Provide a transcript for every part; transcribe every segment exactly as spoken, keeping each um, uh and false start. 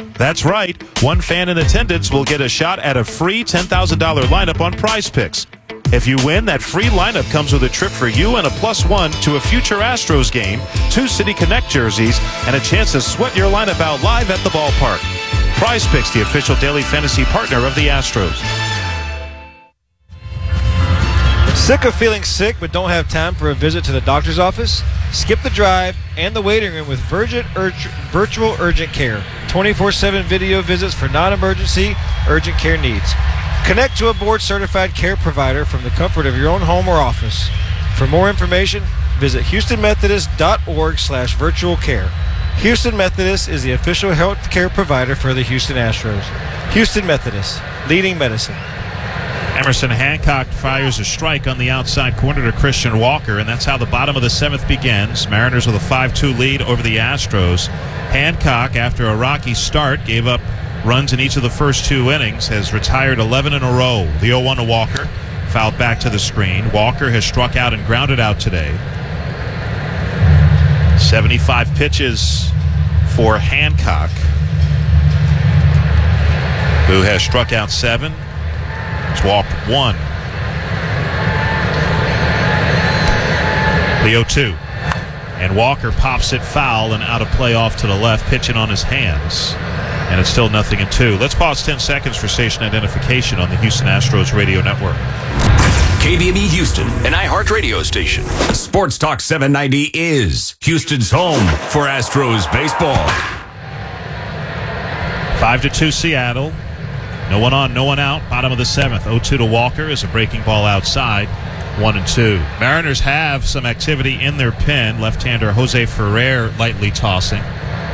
That's right. One fan in attendance will get a shot at a free ten thousand dollars lineup on Prize Picks. If you win, that free lineup comes with a trip for you and a plus one to a future Astros game, two City Connect jerseys, and a chance to sweat your lineup out live at the ballpark. Prize Picks, the official daily fantasy partner of the Astros. Sick of feeling sick but don't have time for a visit to the doctor's office? Skip the drive and the waiting room with Virgin Ur- Virtual Urgent Care. twenty-four seven video visits for non-emergency urgent care needs. Connect to a board-certified care provider from the comfort of your own home or office. For more information, visit houstonmethodist.org slash virtual care. Houston Methodist is the official health care provider for the Houston Astros. Houston Methodist, leading medicine. Emerson Hancock fires a strike on the outside corner to Christian Walker, and that's how the bottom of the seventh begins. Mariners with a five two lead over the Astros. Hancock, after a rocky start, gave up runs in each of the first two innings, has retired eleven in a row. The oh one to Walker, fouled back to the screen. Walker has struck out and grounded out today. seventy-five pitches for Hancock, who has struck out seven. He's walked one. The oh two. And Walker pops it foul and out of play off to the left, pitching on his hands. And it's still nothing in two. Let's pause ten seconds for station identification on the Houston Astros radio network. K B M E Houston, an iHeart radio station. Sports Talk seven ninety is Houston's home for Astros baseball. Five to two Seattle. No one on, no one out. Bottom of the seventh. oh two to Walker is a breaking ball outside. One and two. Mariners have some activity in their pen. Left-hander Jose Ferrer lightly tossing.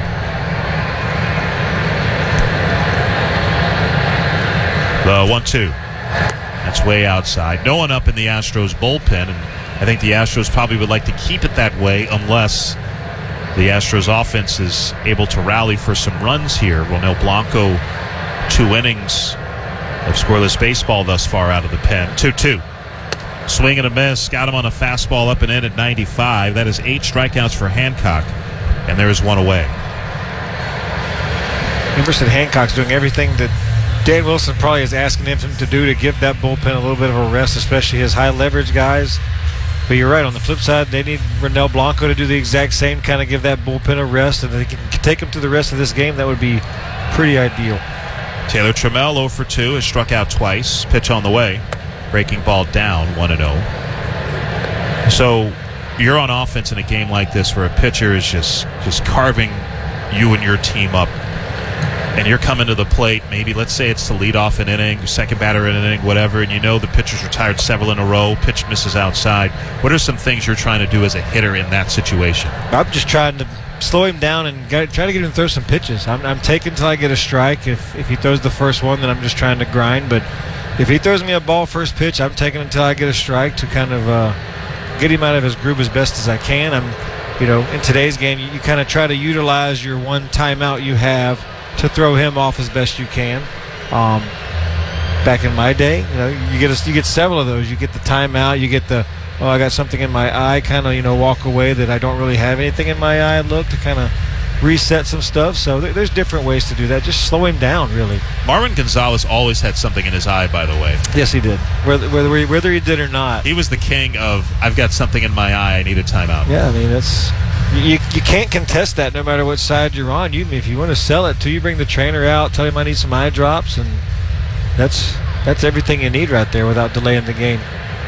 The one two. That's way outside. No one up in the Astros bullpen, and I think the Astros probably would like to keep it that way unless the Astros offense is able to rally for some runs here. Ronel Blanco, two innings of scoreless baseball thus far out of the pen. two two. Swing and a miss. Got him on a fastball up and in at ninety-five. That is eight strikeouts for Hancock, and there is one away. Emerson Hancock's doing everything that Dan Wilson probably is asking him to do to give that bullpen a little bit of a rest, especially his high leverage guys. But you're right, on the flip side, they need Ronel Blanco to do the exact same, kind of give that bullpen a rest, and they can take him to the rest of this game. That would be pretty ideal. Taylor Trammell, oh for two, has struck out twice. Pitch on the way. Breaking ball down, one and oh. So you're on offense in a game like this where a pitcher is just, just carving you and your team up. And you're coming to the plate, maybe let's say it's to lead off an inning, second batter in an inning, whatever, and you know the pitcher's retired several in a row, pitch misses outside. What are some things you're trying to do as a hitter in that situation? I'm just trying to slow him down and get, try to get him to throw some pitches. I'm, I'm taking until I get a strike. If if he throws the first one, then I'm just trying to grind. But if he throws me a ball first pitch, I'm taking until I get a strike to kind of uh, get him out of his groove as best as I can. I'm, you know, in today's game, you, you kind of try to utilize your one timeout you have to throw him off as best you can. Um, back in my day, you know, you get a, you get several of those. You get the timeout, you get the, oh, I got something in my eye, kind of, you know, walk away that I don't really have anything in my eye look to kind of reset some stuff. So th- there's different ways to do that. Just slow him down, really. Marwin Gonzalez always had something in his eye, by the way. Yes, he did. Whether whether he, whether he did or not. He was the king of, I've got something in my eye, I need a timeout. Yeah, I mean, that's... You you can't contest that no matter what side you're on. You if you want to sell it to you, bring the trainer out, tell him I need some eye drops, and that's that's everything you need right there without delaying the game.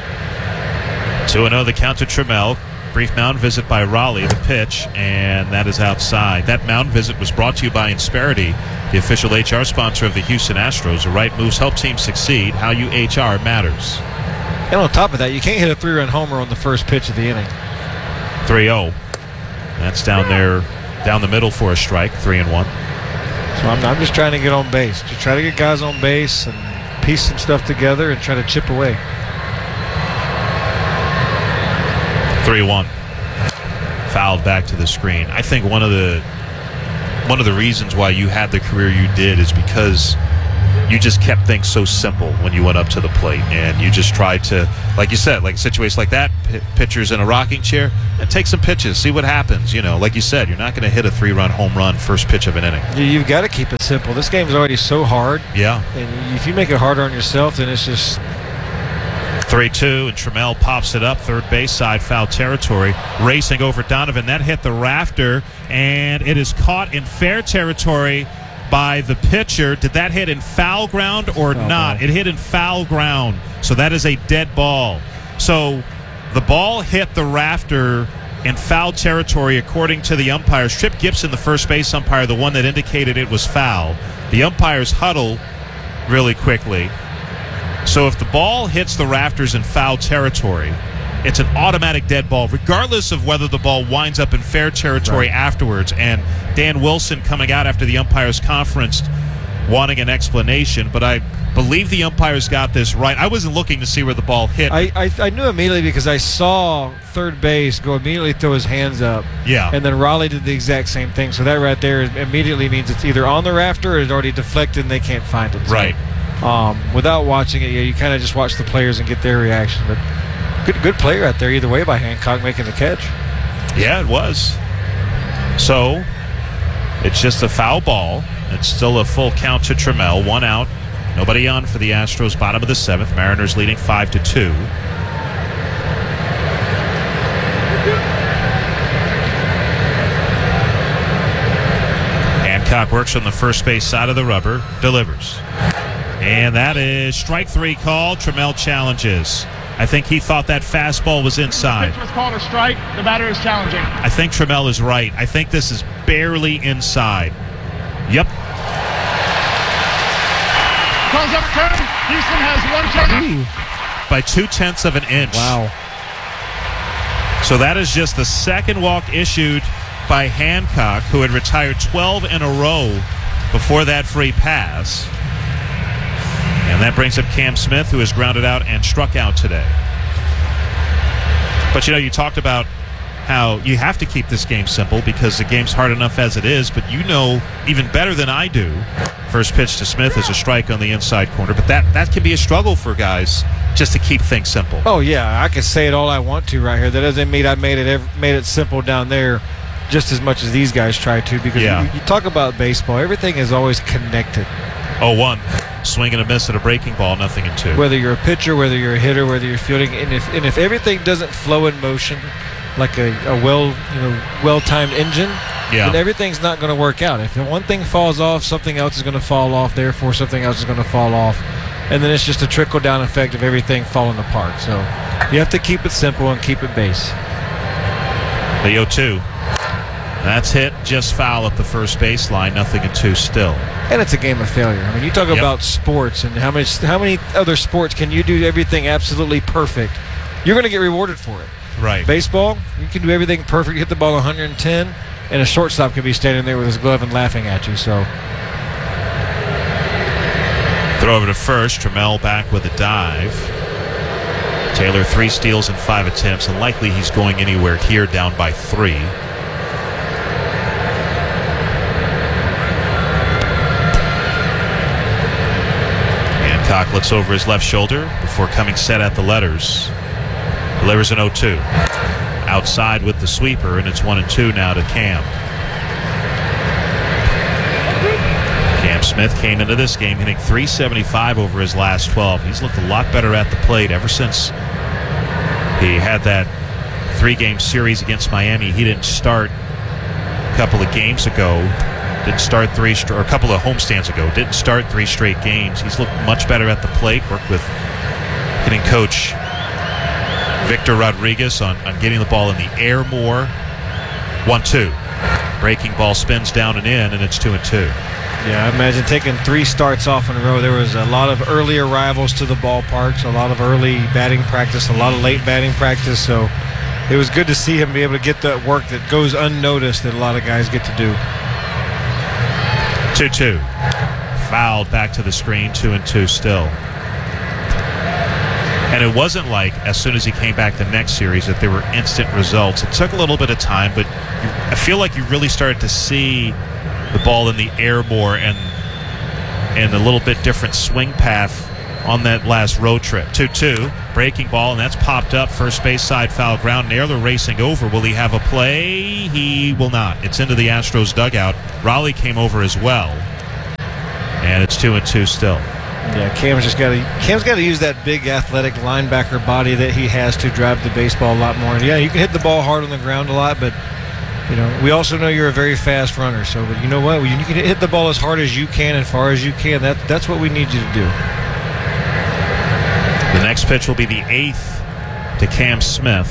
two and oh the count to Trammell. Brief mound visit by Raleigh, the pitch, and that is outside. That mound visit was brought to you by Insperity, the official H R sponsor of the Houston Astros. The right moves help teams succeed. How you H R matters. And on top of that, you can't hit a three-run homer on the first pitch of the inning. three oh. That's down there, down the middle for a strike, three and one. So I'm, I'm just trying to get on base, to try to get guys on base and piece some stuff together and try to chip away. three one. Fouled back to the screen. I think one of the one of the reasons why you had the career you did is because you just kept things so simple when you went up to the plate, and you just tried to, like you said, like a situation like that, p- pitchers in a rocking chair, and take some pitches, see what happens. You know, like you said, you're not going to hit a three-run home run first pitch of an inning. You- You've got to keep it simple. This game's already so hard. Yeah. And if you make it harder on yourself, then it's just three two, and Trammell pops it up, third base side, foul territory, racing over Donovan. That hit the rafter, and it is caught in fair territory by the pitcher. Did that hit in foul ground or Foul not? ball. It hit in foul ground, so that is a dead ball. So the ball hit the rafter in foul territory according to the umpires. Trip Gibson, the first base umpire, the one that indicated it was foul. The umpires huddle really quickly. So if the ball hits the rafters in foul territory, it's an automatic dead ball, regardless of whether the ball winds up in fair territory Right. afterwards. And Dan Wilson coming out after the umpires' conference wanting an explanation, but I believe the umpires got this right. I wasn't looking to see where the ball hit. I, I I knew immediately because I saw third base go immediately throw his hands up. Yeah. And then Raleigh did the exact same thing. So that right there is- immediately means it's either on the rafter or it's already deflected and they can't find it. So, Right. Um, without watching it, yeah, you kind of just watch the players and get their reaction. But good good play right there either way by Hancock making the catch. Yeah, it was. So it's just a foul ball. It's still a full count to Trammell. One out. Nobody on for the Astros. Bottom of the seventh. Mariners leading five to two. Hancock works on the first base side of the rubber. Delivers. And that is strike three call. Trammell challenges. I think he thought that fastball was inside. Pitch was called a strike. The batter is challenging. I think Trammell is right. I think this is barely inside. Yep. Calls up turn. Houston has one chance. By two-tenths of an inch. Wow. So that is just the second walk issued by Hancock, who had retired twelve in a row before that free pass. And that brings up Cam Smith, who has grounded out and struck out today. But, you know, you talked about how you have to keep this game simple because the game's hard enough as it is, but you know even better than I do, first pitch to Smith is a strike on the inside corner. But that, that can be a struggle for guys just to keep things simple. Oh yeah, I can say it all I want to right here. That doesn't mean I made it ev- made it simple down there just as much as these guys try to. Because Yeah. you, you talk about baseball, everything is always connected. oh one. Swing and a miss at a breaking ball, nothing in two. Whether you're a pitcher, whether you're a hitter, whether you're fielding, and if and if everything doesn't flow in motion like a, a well you know well-timed engine, Yeah. then everything's not going to work out. If one thing falls off, something else is going to fall off. Therefore, something else is going to fall off, and then it's just a trickle-down effect of everything falling apart. So you have to keep it simple and keep it base. The oh two. That's hit just foul up the first baseline, nothing in two still. And it's a game of failure. I mean, you talk Yep. about sports and how much, how many other sports can you do everything absolutely perfect? You're going to get rewarded for it. Right. Baseball, you can do everything perfect, hit the ball one hundred ten, and a shortstop can be standing there with his glove and laughing at you. So Throw over to first. Trammell back with a dive. Taylor three steals in five attempts, and likely he's going anywhere here down by three. Hancock looks over his left shoulder before coming set at the letters. Delivers an oh two. Outside with the sweeper, and it's one and two now to Cam. Cam Smith came into this game hitting three seventy-five over his last twelve. He's looked a lot better at the plate ever since he had that three-game series against Miami. He didn't start a couple of games ago. Didn't start three, str- or a couple of homestands ago. Didn't start three straight games. He's looked much better at the plate. Worked with hitting coach Victor Rodriguez on, on getting the ball in the air more. one two. Breaking ball spins down and in, and it's two and two. yeah, I imagine taking three starts off in a row. There was a lot of early arrivals to the ballparks, a lot of early batting practice, a lot of late batting practice. So it was good to see him be able to get that work that goes unnoticed that a lot of guys get to do. two two. Fouled back to the screen, two and two still. And it wasn't like as soon as he came back the next series that there were instant results. It took a little bit of time, but you, I feel like you really started to see the ball in the air more, and and a little bit different swing path on that last road trip. two two, breaking ball, and that's popped up. First base side foul ground. Naylor racing over. Will he have a play? He will not. It's into the Astros dugout. Raleigh came over as well. And it's two and two still. Yeah, Cam's just got to Cam's got to use that big athletic linebacker body that he has to drive the baseball a lot more. And yeah, you can hit the ball hard on the ground a lot, but you know, we also know you're a very fast runner. So, but you know what? You can hit the ball as hard as you can and far as you can. That that's what we need you to do. The next pitch will be the eighth to Cam Smith.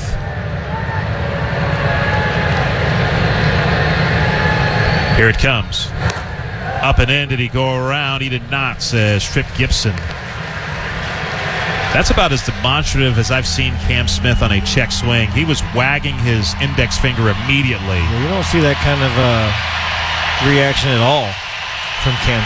Here it comes. Up and in. Did he go around? He did not, says Tripp Gibson. That's about as demonstrative as I've seen Cam Smith on a check swing. He was wagging his index finger immediately. Yeah, you don't see that kind of uh, reaction at all from Cam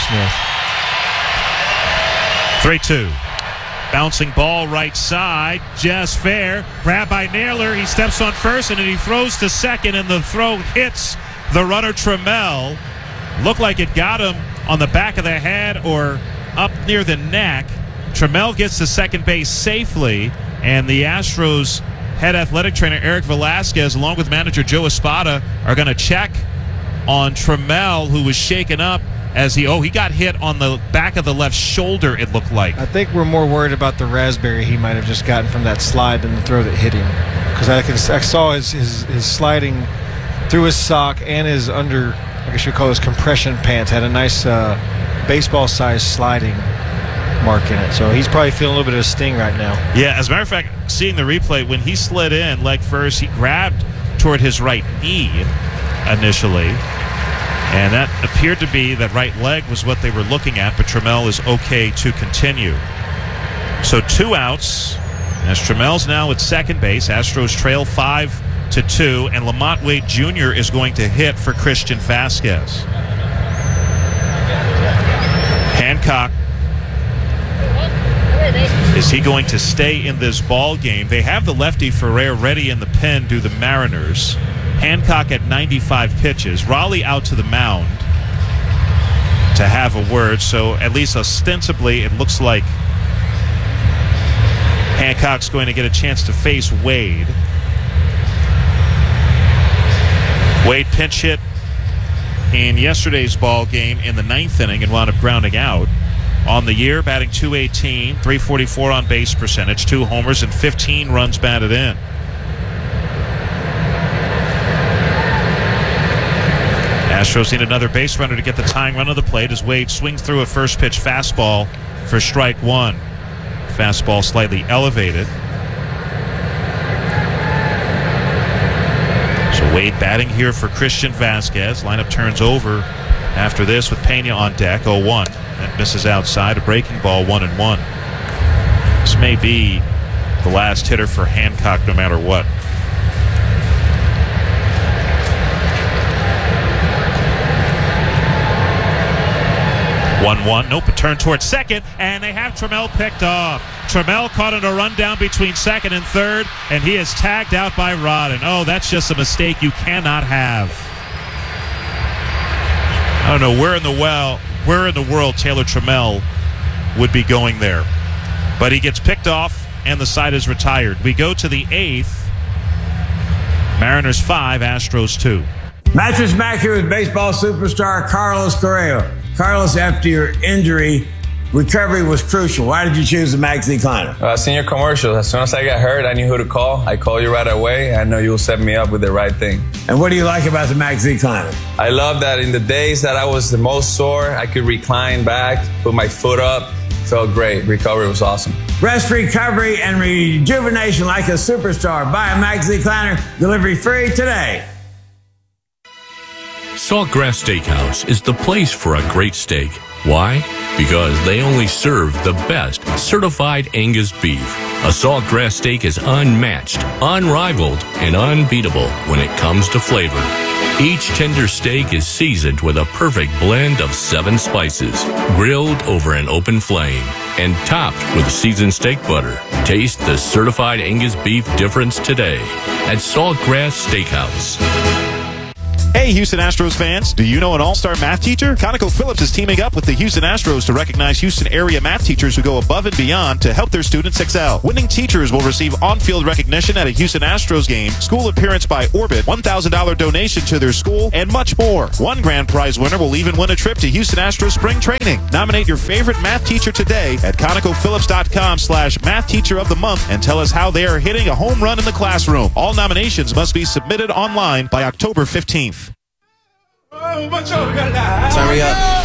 Smith. three two. Bouncing ball right side, just fair. Grab by Naylor. He steps on first, and then he throws to second, and the throw hits the runner Trammell. Looked like it got him on the back of the head or up near the neck. Trammell gets to second base safely, and the Astros head athletic trainer Eric Velasquez, along with manager Joe Espada, are going to check on Trammell, who was shaken up as he, oh, he got hit on the back of the left shoulder, it looked like. I think we're more worried about the raspberry he might have just gotten from that slide than the throw that hit him. Because I, can, I saw his, his, his sliding through his sock and his under, I guess you call his compression pants, had a nice uh, baseball-sized sliding mark in it. So he's probably feeling a little bit of a sting right now. Yeah, as a matter of fact, seeing the replay, when he slid in leg first, he grabbed toward his right knee initially. And that appeared to be that right leg was what they were looking at, but Trammell is okay to continue. So two outs as Trammell's now at second base. Astros trail five to two, and Lamont Wade Junior is going to hit for Christian Vasquez. Hancock, is he going to stay in this ball game? They have the lefty Ferrer ready in the pen, do the Mariners. Hancock at ninety-five pitches. Raleigh out to the mound to have a word. So at least ostensibly it looks like Hancock's going to get a chance to face Wade. Wade pinch hit in yesterday's ball game in the ninth inning and wound up grounding out. On the year, batting two eighteen, three forty-four on base percentage, two homers, and fifteen runs batted in. Astros need another base runner to get the tying run of the plate as Wade swings through a first pitch fastball for strike one. Fastball slightly elevated. So Wade batting here for Christian Vasquez. Lineup turns over after this with Pena on deck, oh one. That misses outside, a breaking ball, one and one. This may be the last hitter for Hancock no matter what. one one. Nope, a turn towards second, and they have Trammell picked off. Trammell caught in a rundown between second and third, and he is tagged out by Rodden. Oh, that's just a mistake you cannot have. I don't know where in the well, where in the world Taylor Trammell would be going there. But he gets picked off, and the side is retired. We go to the eighth. Mariners five, Astros two. Mattress Mac here with baseball superstar Carlos Correa. Carlos, after your injury, recovery was crucial. Why did you choose the Max Decliner? Uh, seen your commercial. As soon as I got hurt, I knew who to call. I called you right away. I know you'll set me up with the right thing. And what do you like about the Max Decliner? I love that in the days that I was the most sore, I could recline back, put my foot up. Felt great. Recovery was awesome. Rest, recovery, and rejuvenation like a superstar. Buy a Max Decliner. Delivery free today. Saltgrass Steakhouse is the place for a great steak. Why? Because they only serve the best certified Angus beef. A Saltgrass steak is unmatched, unrivaled, and unbeatable when it comes to flavor. Each tender steak is seasoned with a perfect blend of seven spices, grilled over an open flame, and topped with seasoned steak butter. Taste the certified Angus beef difference today at Saltgrass Steakhouse. Hey, Houston Astros fans. Do you know an all-star math teacher? ConocoPhillips is teaming up with the Houston Astros to recognize Houston area math teachers who go above and beyond to help their students excel. Winning teachers will receive on-field recognition at a Houston Astros game, school appearance by Orbit, one thousand dollars donation to their school, and much more. One grand prize winner will even win a trip to Houston Astros spring training. Nominate your favorite math teacher today at ConocoPhillips.com slash math teacher of the month and tell us how they are hitting a home run in the classroom. All nominations must be submitted online by October fifteenth. Turn me up.